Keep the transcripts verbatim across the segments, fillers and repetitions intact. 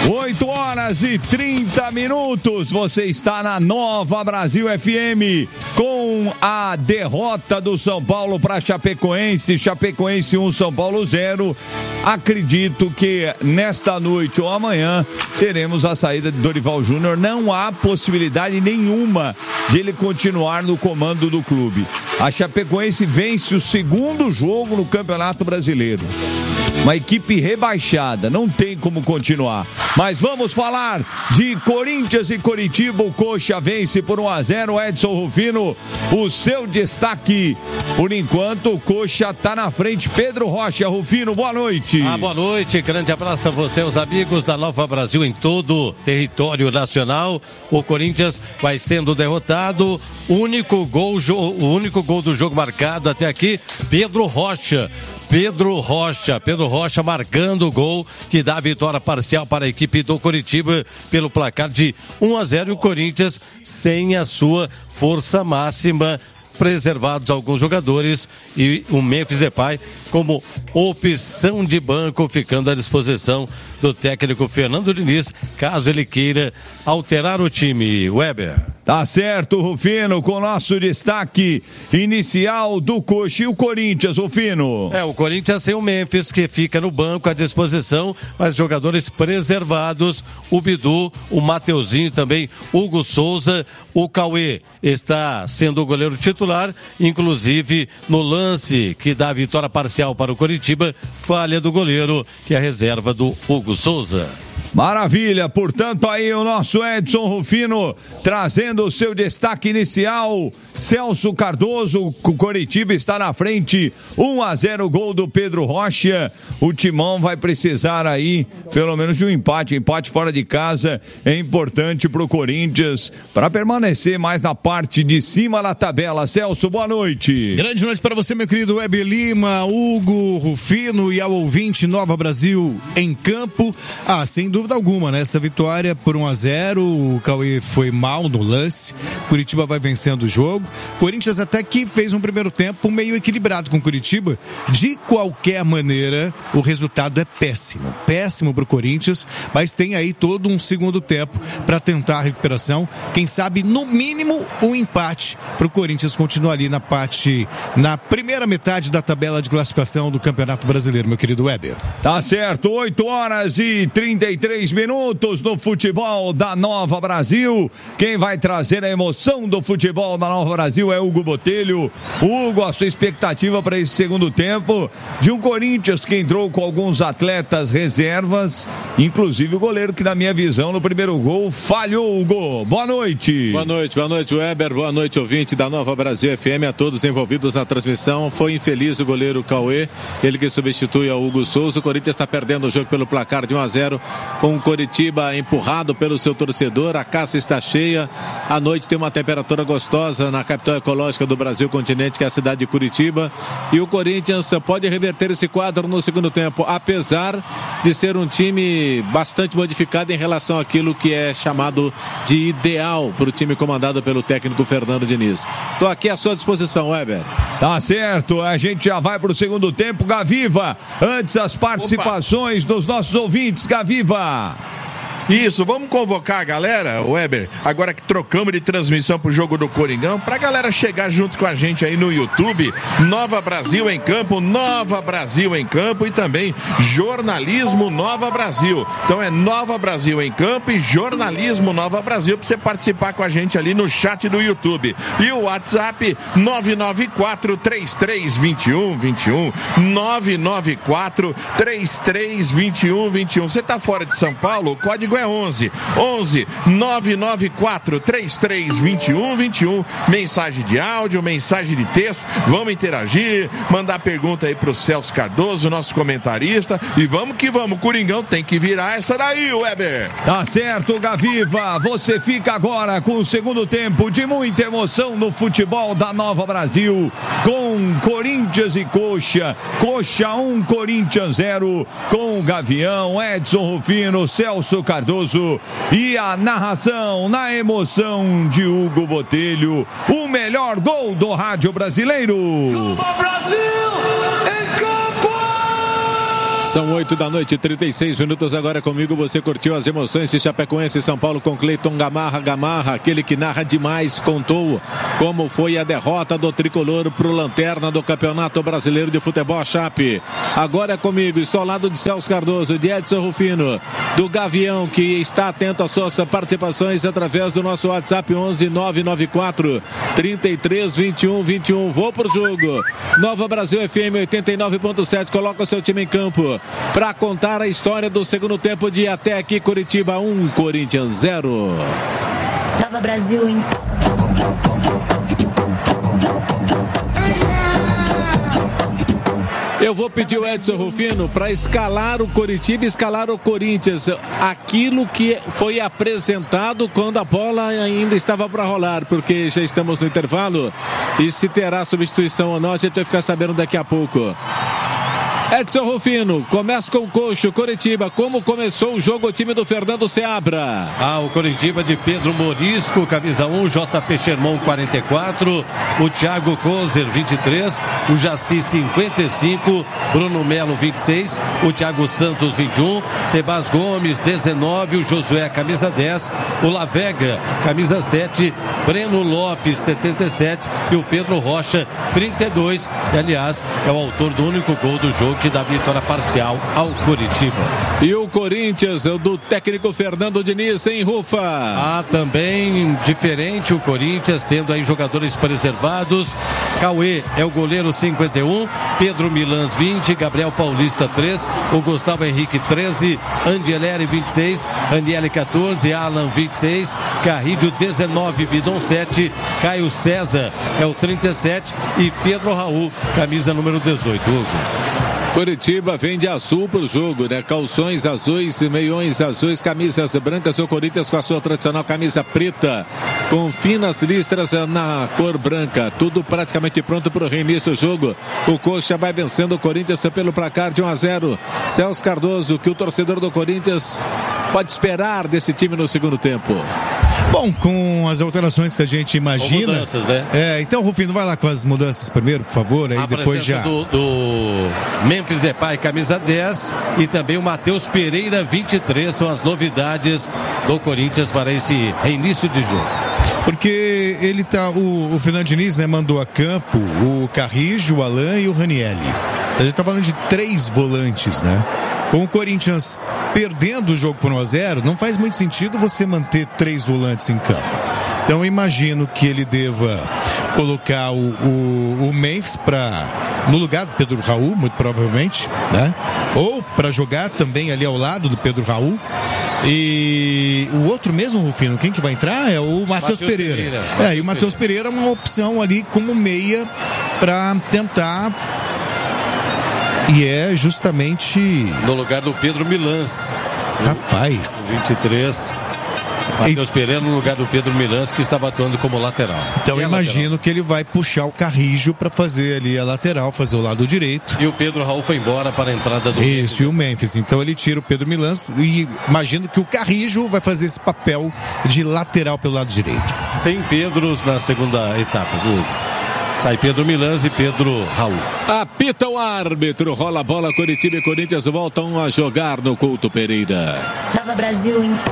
oito horas e trinta minutos, você está na Nova Brasil F M com a derrota do São Paulo para Chapecoense, Chapecoense um, São Paulo zero. Acredito que nesta noite ou amanhã teremos a saída de Dorival Júnior. Não há possibilidade nenhuma de ele continuar no comando do clube. A Chapecoense vence o segundo jogo no Campeonato Brasileiro. Uma equipe rebaixada, não tem como continuar. Mas vamos falar de Corinthians e Coritiba. O Coxa vence por um a zero. Edson Rufino, o seu destaque. Por enquanto, o Coxa está na frente. Pedro Rocha, Rufino, boa noite. Ah, boa noite, grande abraço a você, os amigos da Nova Brasil em todo o território nacional. O Corinthians vai sendo derrotado. Único gol, o único gol do jogo marcado até aqui, Pedro Rocha. Pedro Rocha, Pedro Rocha marcando o gol que dá a vitória parcial para a equipe do Coritiba pelo placar de um a zero, e o Corinthians sem a sua força máxima, preservados alguns jogadores e o Memphis Depay como opção de banco, ficando à disposição do técnico Fernando Diniz, caso ele queira alterar o time. Weber. Tá certo, Rufino, com o nosso destaque inicial do Coxa e o Corinthians, Rufino. É, o Corinthians sem o Memphis, que fica no banco à disposição, mas jogadores preservados, o Bidu, o Mateuzinho também, Hugo Souza, o Cauê está sendo o goleiro titular, inclusive no lance que dá a vitória parcial para o Coritiba, falha do goleiro, que é a reserva do Hugo Souza. Maravilha, portanto aí o nosso Edson Rufino trazendo o seu destaque inicial. Celso Cardoso, o Coritiba está na frente, um a zero, gol do Pedro Rocha. O Timão vai precisar aí pelo menos de um empate, empate fora de casa é importante para o Corinthians, para permanecer mais na parte de cima da tabela. Celso, boa noite. Grande noite para você, meu querido Weber Lima, Hugo, Rufino e ao ouvinte Nova Brasil em campo. Ah, sem dúvida alguma, né? Essa vitória por um a zero, o Cauê foi mal no lance, Curitiba vai vencendo o jogo. Corinthians até que fez um primeiro tempo meio equilibrado com Curitiba. De qualquer maneira, o resultado é péssimo, péssimo pro Corinthians, mas tem aí todo um segundo tempo para tentar a recuperação. Quem sabe, no mínimo, um empate pro Corinthians continuar ali na parte, na primeira metade da tabela de classificação do Campeonato Brasileiro, meu querido Weber. Tá certo, oito horas e trinta e três minutos no futebol da Nova Brasil. Quem vai trazer a emoção do futebol da Nova Brasil é Hugo Botelho. Hugo, a sua expectativa para esse segundo tempo de um Corinthians que entrou com alguns atletas reservas, inclusive o goleiro que, na minha visão, no primeiro gol falhou. Hugo, boa noite. Boa noite, boa noite, Weber, boa noite, ouvinte da Nova Brasil F M, a todos envolvidos na transmissão. Foi infeliz o goleiro Cauê, ele que substitui ao Hugo Souza. O Corinthians está perdendo o jogo pelo placar de um a zero, com o Coritiba empurrado pelo seu torcedor. A caça está cheia, a noite tem uma temperatura gostosa na capital ecológica do Brasil continente, que é a cidade de Curitiba, e o Corinthians pode reverter esse quadro no segundo tempo, apesar de ser um time bastante modificado em relação àquilo que é chamado de ideal para o time comandado pelo técnico Fernando Diniz. Estou aqui à sua disposição, Weber. Tá certo, a gente já vai para o segundo tempo. Gaviva, antes as participações Opa. dos nossos ouvintes. Gaviva. Isso, vamos convocar a galera, Weber, agora que trocamos de transmissão pro jogo do Coringão, pra galera chegar junto com a gente aí no YouTube, Nova Brasil em Campo, Nova Brasil em Campo, e também Jornalismo Nova Brasil. Então é Nova Brasil em Campo e Jornalismo Nova Brasil, pra você participar com a gente ali no chat do YouTube. E o WhatsApp nove nove quatro, três três dois um dois um, nove nove quatro, três três dois um dois um. Você tá fora de São Paulo? O código é onze, onze nove nove quatro, três três dois um dois um. Mensagem de áudio, mensagem de texto, vamos interagir, mandar pergunta aí pro Celso Cardoso, nosso comentarista, e vamos que vamos, Coringão tem que virar essa daí, Weber. Tá certo, Gaviva, você fica agora com o segundo tempo de muita emoção no futebol da Nova Brasil, com Corinthians e Coxa, Coxa um, Corinthians zero, com o Gavião, Edson Rufino, Celso Cardoso e a narração na emoção de Hugo Botelho, o melhor gol do rádio brasileiro. Nova Brasil em campo! São oito da noite, trinta e seis minutos agora comigo. Você curtiu as emoções de Chapecoense e São Paulo com Cleiton Gamarra. Gamarra, aquele que narra demais, contou como foi a derrota do tricolor pro Lanterna do Campeonato Brasileiro de Futebol Chape. Agora é comigo, estou ao lado de Celso Cardoso, de Edson Rufino, do Gavião, que está atento às suas participações através do nosso WhatsApp onze nove nove quatro, trinta e três, vinte e um, vinte e um. Vou pro jogo. Nova Brasil F M oitenta e nove ponto sete, coloca o seu time em campo para contar a história do segundo tempo de até aqui. Curitiba um, Corinthians zero. Nova Brasil em... Eu vou pedir o Edson Rufino para escalar o Coritiba e escalar o Corinthians. Aquilo que foi apresentado quando a bola ainda estava para rolar, porque já estamos no intervalo e se terá substituição ou não, a gente vai ficar sabendo daqui a pouco. Edson Rufino, começa com o coxo, Coritiba. Como começou o jogo o time do Fernando Seabra? Ah, o Coritiba de Pedro Morisco, camisa um, J P Sherman quarenta e quatro, o Thiago Kozer vinte e três, o Jaci cinquenta e cinco, Bruno Melo vinte e seis, o Thiago Santos vinte e um, Sebas Gomes dezenove, o Josué camisa dez, o Lavega camisa sete, Breno Lopes setenta e sete e o Pedro Rocha trinta e dois, que aliás é o autor do único gol do jogo que dá vitória parcial ao Coritiba. E o Corinthians, do técnico Fernando Diniz, em Rufa. Ah, também diferente o Corinthians, tendo aí jogadores preservados. Cauê é o goleiro cinquenta e um, Pedro Milans vinte, Gabriel Paulista três, o Gustavo Henrique treze, Angeleri vinte e seis, Aniele quatorze, Alan vinte e seis, Carrilho dezenove, Bidon sete, Caio César é o trinta e sete e Pedro Raul, camisa número dezoito. Hugo. Curitiba vem de azul pro jogo, né? Calções azuis, meiões azuis, camisas brancas. O Corinthians com a sua tradicional camisa preta, com finas listras na cor branca. Tudo praticamente pronto pro reinício do jogo. O Coxa vai vencendo o Corinthians pelo placar de um a zero. Celso Cardoso, que o torcedor do Corinthians pode esperar desse time no segundo tempo? Bom, com as alterações que a gente imagina. Com mudanças, né? É, então, Rufino, vai lá com as mudanças primeiro, por favor, aí a depois já. Do, do Memphis Depay, camisa dez, e também o Matheus Pereira, vinte e três, são as novidades do Corinthians para esse reinício de jogo. Porque ele tá. O, o Fernando Diniz, né, mandou a campo o Carrijo, o Alain e o Ranielli. A gente tá falando de três volantes, né? Com o Corinthians perdendo o jogo por um a zero, não faz muito sentido você manter três volantes em campo. Então eu imagino que ele deva colocar o, o, o Memphis pra, no lugar do Pedro Raul, muito provavelmente, né? Ou para jogar também ali ao lado do Pedro Raul. E o outro mesmo, Rufino, quem que vai entrar é o Matheus Pereira. Pereira. É, e o Matheus Pereira é uma opção ali como meia para tentar. E é justamente no lugar do Pedro Milans. Rapaz. vinte e três. Matheus e... Pereira no lugar do Pedro Milans, que estava atuando como lateral. Então eu imagino lateral? que ele vai puxar o Carrijo para fazer ali a lateral, fazer o lado direito. E o Pedro Raul foi embora para a entrada do Isso, Memphis. E o Memphis. Então ele tira o Pedro Milans e imagino que o Carrijo vai fazer esse papel de lateral pelo lado direito. Sem Pedros na segunda etapa do... Sai Pedro Milans e Pedro Raul. Apita o árbitro, rola a bola, Coritiba e Corinthians voltam a jogar no Couto Pereira. Nova Brasil em...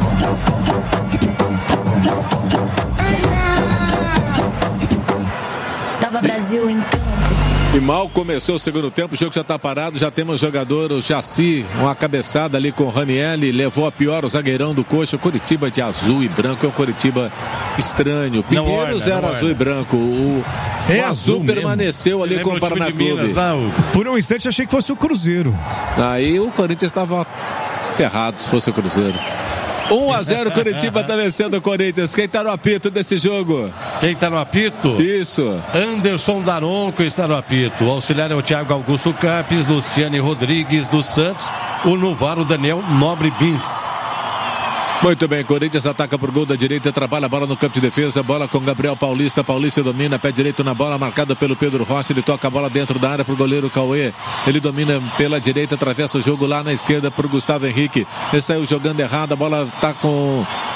Nova Brasil em... E mal começou o segundo tempo, o jogo já está parado, já temos o jogador, o Jaci, uma cabeçada ali com o Ranielli, levou a pior o zagueirão do Coxa, o Coritiba de azul e branco, é um Coritiba estranho. Pinheiros era azul orna. e branco, o, é o azul, azul permaneceu ali com o Paraná Clube. Por um instante achei que fosse o Cruzeiro. Aí o Corinthians estava ferrado se fosse o Cruzeiro. um a zero, Curitiba está vencendo o Corinthians. Quem está no apito desse jogo? Quem está no apito? Isso. Anderson Daronco está no apito. O auxiliar é o Thiago Augusto Capes, Luciane Rodrigues dos Santos, o Novaro Daniel Nobre Bins. Muito bem, Corinthians ataca por gol da direita, trabalha a bola no campo de defesa, bola com Gabriel Paulista, Paulista domina, pé direito na bola, marcado pelo Pedro Rocha, ele toca a bola dentro da área pro goleiro Cauê, ele domina pela direita, atravessa o jogo lá na esquerda pro Gustavo Henrique, ele saiu jogando errado, a bola tá com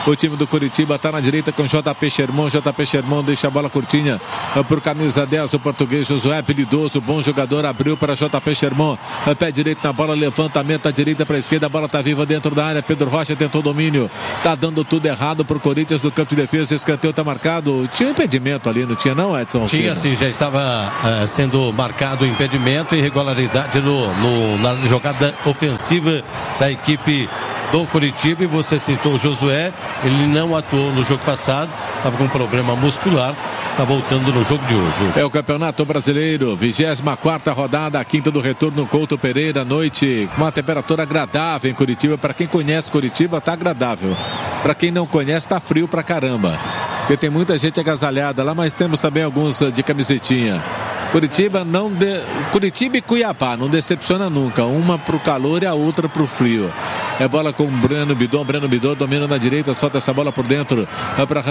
O time do Curitiba está na direita com J P Sherman. J P Sherman deixa a bola curtinha para o camisa dez, o português Josué, habilidoso, bom jogador, abriu para J P Sherman. Pé direito na bola, levantamento à direita para a esquerda, a bola está viva dentro da área. Pedro Rocha tentou domínio, está dando tudo errado para o Corinthians do campo de defesa. Escanteio está marcado. Tinha impedimento ali, não tinha não, Edson? Tinha sim, já estava uh, sendo marcado o impedimento e irregularidade no, no, na jogada ofensiva da equipe do Curitiba. E você citou o Josué, ele não atuou no jogo passado, estava com um problema muscular, está voltando no jogo de hoje. É o Campeonato Brasileiro, vigésima quarta rodada, a quinta do retorno, Couto Pereira, à noite, com uma temperatura agradável em Curitiba. Para quem conhece Curitiba, tá agradável. Para quem não conhece, tá frio pra caramba, porque tem muita gente agasalhada lá, mas temos também alguns de camisetinha. Curitiba não de... Curitiba e Cuiabá não decepciona nunca, uma pro calor e a outra pro frio. É bola com o Breno Bidon, Breno Bidon domina na direita, solta essa bola por dentro para